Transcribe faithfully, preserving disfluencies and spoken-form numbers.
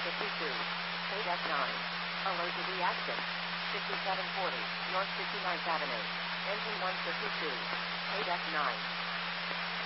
fifty-two. Paid F nine. Allergic reaction. fifty-seven forty, North fifty-ninth Avenue. Engine one fifty-two. Paid F nine.